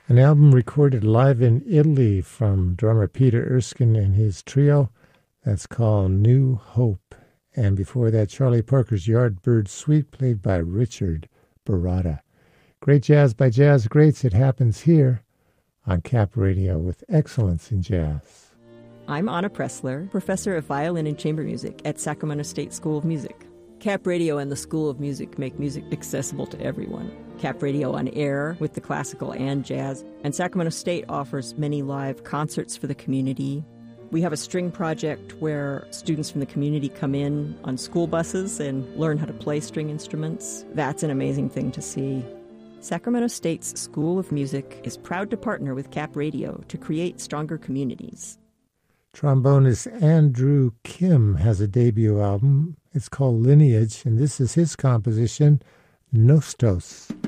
An album recorded live in Italy from drummer Peter Erskine and his trio. That's called New Hope. And before that, Charlie Parker's Yardbird Suite, played by Richard Barata. Great jazz by jazz greats. It happens here on Cap Radio with excellence in jazz. I'm Anna Pressler, professor of violin and chamber music at Sacramento State School of Music. Cap Radio and the School of Music make music accessible to everyone. Cap Radio on air with the classical and jazz, and Sacramento State offers many live concerts for the community. We have a string project where students from the community come in on school buses and learn how to play string instruments. That's an amazing thing to see. Sacramento State's School of Music is proud to partner with Cap Radio to create stronger communities. Trombonist Andrew Kim has a debut album. It's called Lineage, and this is his composition, Nostos.